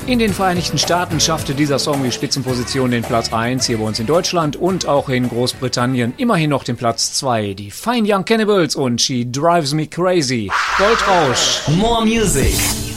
In den Vereinigten Staaten schaffte dieser Song die Spitzenposition den Platz 1 hier bei uns in Deutschland und auch in Großbritannien immerhin noch den Platz 2. Die Fine Young Cannibals und She Drives Me Crazy. Goldrausch. More Music.